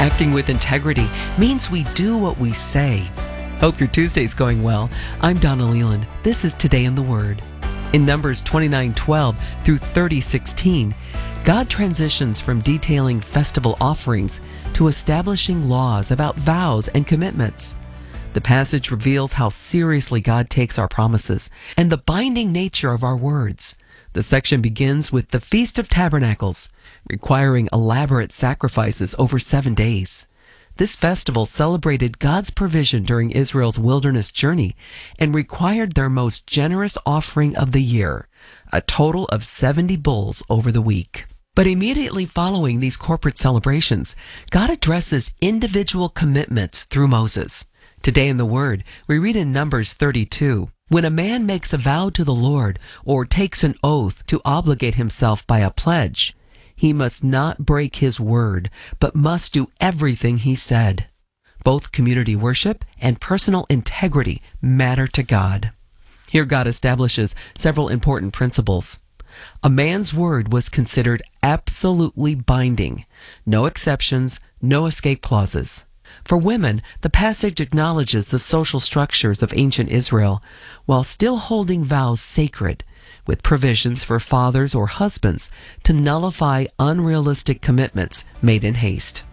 Acting with integrity means we do what we say. Hope your Tuesday's going well. I'm Donna Leland. This is Today in the Word. In Numbers 29:12 through 30:16, God transitions from detailing festival offerings to establishing laws about vows and commitments. The passage reveals how seriously God takes our promises and the binding nature of our words. The section begins with the Feast of Tabernacles, requiring elaborate sacrifices over 7 days. This festival celebrated God's provision during Israel's wilderness journey and required their most generous offering of the year, a total of 70 bulls over the week. But immediately following these corporate celebrations, God addresses individual commitments through Moses. Today in the Word, we read in Numbers 32, "When a man makes a vow to the Lord or takes an oath to obligate himself by a pledge, he must not break his word, but must do everything he said." Both community worship and personal integrity matter to God. Here God establishes several important principles. A man's word was considered absolutely binding. No exceptions, no escape clauses. For women, the passage acknowledges the social structures of ancient Israel while still holding vows sacred, with provisions for fathers or husbands to nullify unrealistic commitments made in haste.